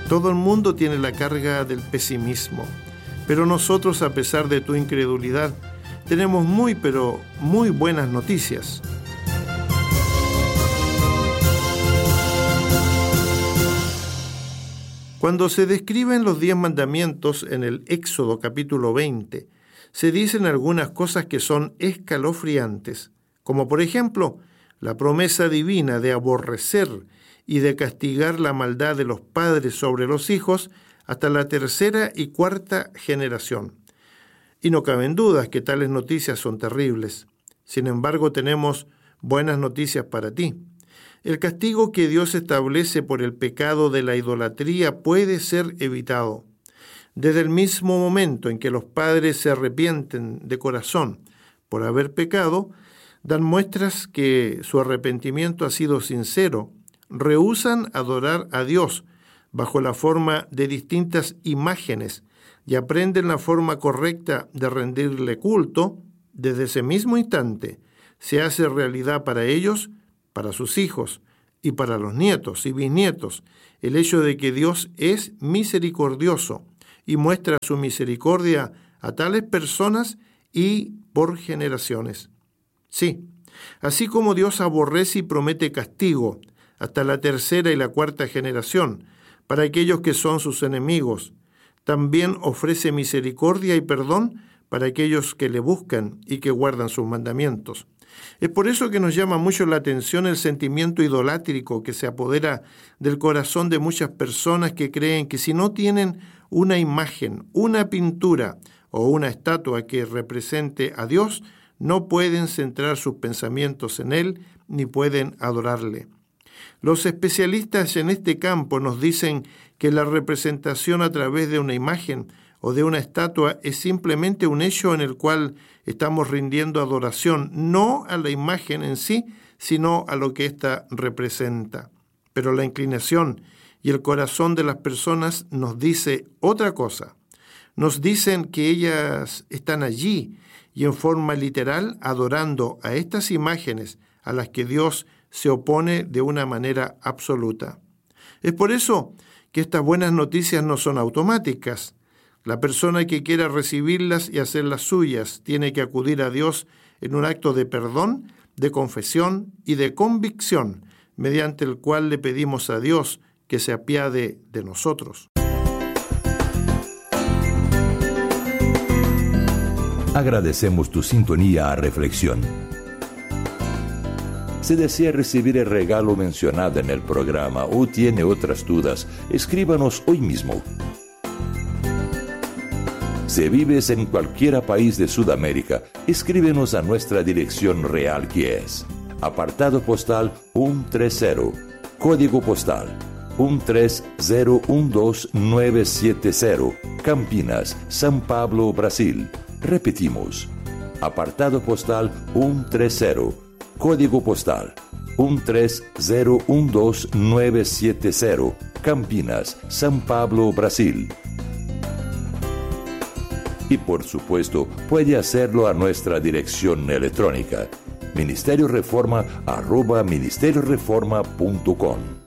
Todo el mundo tiene la carga del pesimismo, pero nosotros, a pesar de tu incredulidad, tenemos pero muy buenas noticias. Cuando se describen los 10 mandamientos en el Éxodo capítulo 20, se dicen algunas cosas que son escalofriantes, como por ejemplo, la promesa divina de aborrecer y de castigar la maldad de los padres sobre los hijos hasta la 3ª y 4ª generación. Y no caben dudas que tales noticias son terribles. Sin embargo, tenemos buenas noticias para ti. El castigo que Dios establece por el pecado de la idolatría puede ser evitado. Desde el mismo momento en que los padres se arrepienten de corazón por haber pecado, dan muestras que su arrepentimiento ha sido sincero, rehúsan adorar a Dios bajo la forma de distintas imágenes y aprenden la forma correcta de rendirle culto. Desde ese mismo instante se hace realidad para ellos, para sus hijos y para los nietos y bisnietos, el hecho de que Dios es misericordioso y muestra su misericordia a tales personas y por generaciones. Sí, así como Dios aborrece y promete castigo hasta la 3ª y la 4ª generación para aquellos que son sus enemigos, también ofrece misericordia y perdón para aquellos que le buscan y que guardan sus mandamientos. Es por eso que nos llama mucho la atención el sentimiento idolátrico que se apodera del corazón de muchas personas que creen que si no tienen una imagen, una pintura o una estatua que represente a Dios, no pueden centrar sus pensamientos en Él ni pueden adorarle. Los especialistas en este campo nos dicen que la representación a través de una imagen o de una estatua es simplemente un hecho en el cual estamos rindiendo adoración, no a la imagen en sí, sino a lo que ésta representa. Pero la inclinación y el corazón de las personas nos dice otra cosa. Nos dicen que ellas están allí y en forma literal adorando a estas imágenes a las que Dios se opone de una manera absoluta. Es por eso que estas buenas noticias no son automáticas. La persona que quiera recibirlas y hacerlas suyas tiene que acudir a Dios en un acto de perdón, de confesión y de convicción, mediante el cual le pedimos a Dios que se apiade de nosotros. Agradecemos tu sintonía a Reflexión. Si desea recibir el regalo mencionado en el programa o tiene otras dudas, escríbanos hoy mismo. Si vives en cualquier país de Sudamérica, escríbenos a nuestra dirección real, que es apartado postal 130, código postal 13012970, Campinas, São Paulo, Brasil. Repetimos, apartado postal 130, código postal 13012970, Campinas, São Paulo, Brasil. Y por supuesto, puede hacerlo a nuestra dirección electrónica, ministerioreforma@ministerioreforma.com.